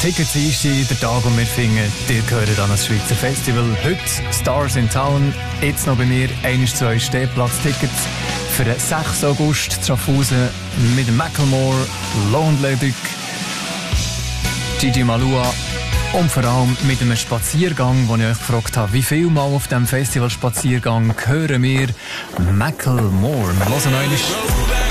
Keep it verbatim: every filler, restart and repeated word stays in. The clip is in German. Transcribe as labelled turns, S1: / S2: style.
S1: Tickets einsteigen, der Tag, und wir finden, ihr gehört an das Schweizer Festival. Heute Stars in Town, jetzt noch bei mir, eines zu euch Stehplatz-Tickets für den sechsten August zu Schaffhausen mit Macklemore, Lonely Duck, Gigi Malua und vor allem mit einem Spaziergang, wo ich euch gefragt habe, wie viel Mal auf diesem Festival-Spaziergang hören wir Macklemore. Wir hören noch einmal.